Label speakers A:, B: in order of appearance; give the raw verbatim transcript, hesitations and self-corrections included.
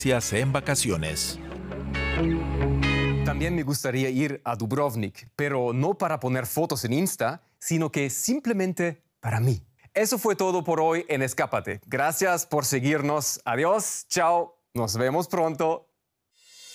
A: en vacaciones.
B: También me gustaría ir a Dubrovnik, pero no para poner fotos en Insta, sino que simplemente para mí. Eso fue todo por hoy en Escápate. Gracias por seguirnos. Adiós, chao, nos vemos pronto.